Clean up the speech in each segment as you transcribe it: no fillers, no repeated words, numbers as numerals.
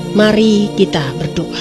Mari kita berdoa.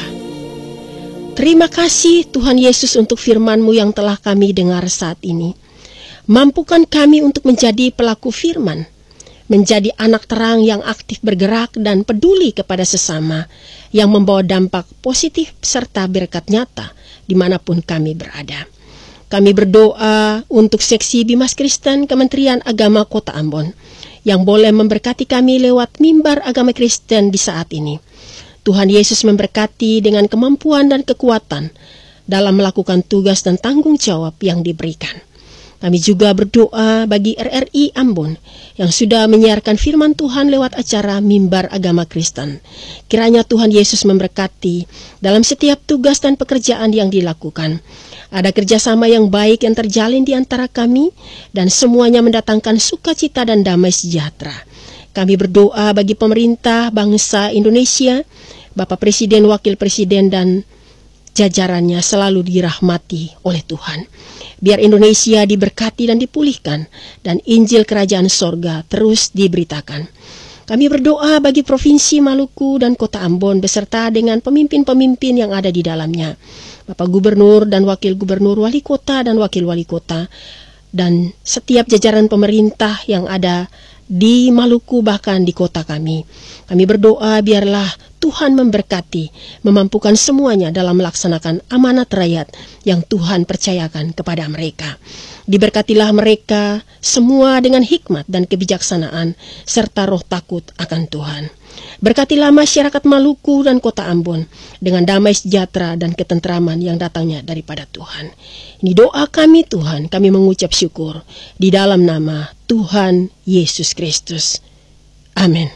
Terima kasih Tuhan Yesus untuk firman-Mu yang telah kami dengar saat ini. Mampukan kami untuk menjadi pelaku firman, menjadi anak terang yang aktif bergerak dan peduli kepada sesama, yang membawa dampak positif serta berkat nyata dimanapun kami berada. Kami berdoa untuk Seksi Bimas Kristen Kementerian Agama Kota Ambon, yang boleh memberkati kami lewat mimbar agama Kristen di saat ini. Tuhan Yesus memberkati dengan kemampuan dan kekuatan dalam melakukan tugas dan tanggung jawab yang diberikan. Kami juga berdoa bagi RRI Ambon yang sudah menyiarkan firman Tuhan lewat acara Mimbar Agama Kristen. Kiranya Tuhan Yesus memberkati dalam setiap tugas dan pekerjaan yang dilakukan. Ada kerjasama yang baik yang terjalin di antara kami dan semuanya mendatangkan sukacita dan damai sejahtera. Kami berdoa bagi pemerintah bangsa Indonesia, Bapak Presiden, Wakil Presiden, dan jajarannya selalu dirahmati oleh Tuhan. Biar Indonesia diberkati dan dipulihkan, dan Injil Kerajaan Sorga terus diberitakan. Kami berdoa bagi Provinsi Maluku dan Kota Ambon beserta dengan pemimpin-pemimpin yang ada di dalamnya. Bapak Gubernur dan Wakil Gubernur, Wali Kota dan Wakil Wali Kota, dan setiap jajaran pemerintah yang ada di Maluku bahkan di kota kami. Kami berdoa biarlah Tuhan memberkati, memampukan semuanya dalam melaksanakan amanat rakyat yang Tuhan percayakan kepada mereka. Diberkatilah mereka semua dengan hikmat dan kebijaksanaan serta roh takut akan Tuhan. Berkatilah masyarakat Maluku dan Kota Ambon dengan damai sejahtera dan ketentraman yang datangnya daripada Tuhan. Ini doa kami Tuhan, kami mengucap syukur di dalam nama Tuhan Yesus Kristus. Amin.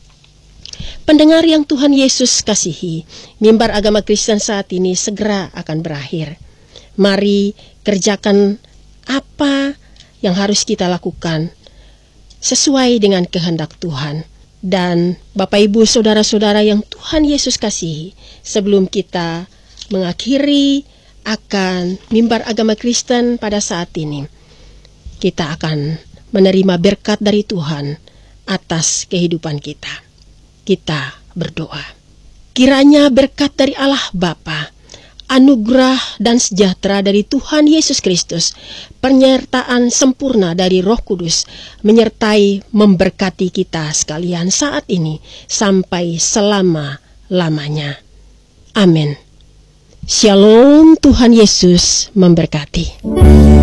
Pendengar yang Tuhan Yesus kasihi, mimbar agama Kristen saat ini segera akan berakhir. Mari kerjakan apa yang harus kita lakukan sesuai dengan kehendak Tuhan. Dan Bapak Ibu Saudara-saudara yang Tuhan Yesus kasihi, sebelum kita mengakhiri akan mimbar agama Kristen pada saat ini, kita akan menerima berkat dari Tuhan atas kehidupan kita. Kita berdoa. Kiranya berkat dari Allah Bapa, anugerah dan sejahtera dari Tuhan Yesus Kristus, penyertaan sempurna dari Roh Kudus, menyertai memberkati kita sekalian saat ini sampai selama-lamanya. Amin. Shalom, Tuhan Yesus memberkati.